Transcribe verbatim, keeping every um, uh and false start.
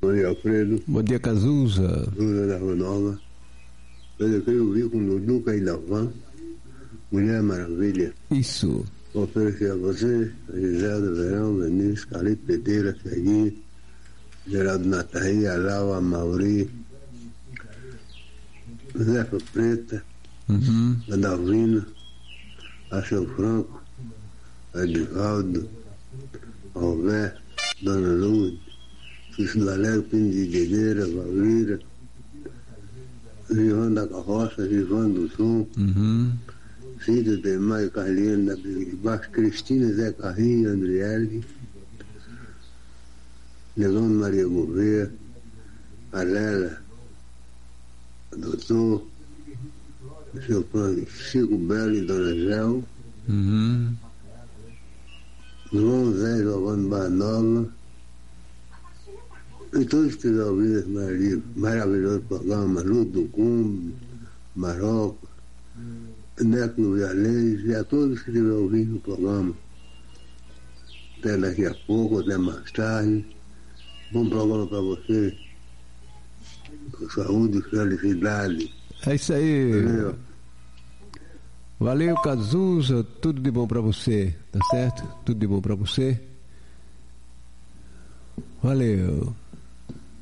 Bom dia, Alfredo. Bom dia, Cazuza. Lula da Rua Nova. Eu queria ouvir com o Duca e Dalvan, Mulher Maravilha. Isso. Vou oferecer a você, a Giselda Verão, Vinícius, Carlito Peteira, Segui, Geraldo Nataí, Alaua, Mauri, Zefa Preta, Uhum. Adalvina, Axel Franco, Edivaldo, Alberto, Dona Lourdes, Cício do Alegre, Pino de Guedeira, Valvira, Givan da Carroça, Givan do Sul, Uhum. Cida de Maio, Carliano da Briga de Baixo, Cristina, Zé Carrinho, Andriele, Negão Maria Gouveia, Alela, Doutor, seu plano, Chico Belo e Dona Gel, Uhum. João Zé Giovanni Barnova, e todos que já ouviram esse maravilhoso, maravilhoso programa, Luto do Cumbe, Maroca, Neco do Vialês, e a todos que estiverem ouvindo o programa. Até daqui a pouco, até mais tarde. Bom programa para você. Com saúde e felicidade. É isso aí. Valeu. Valeu, Cazuza. Tudo de bom pra você, tá certo? Tudo de bom pra você. Valeu.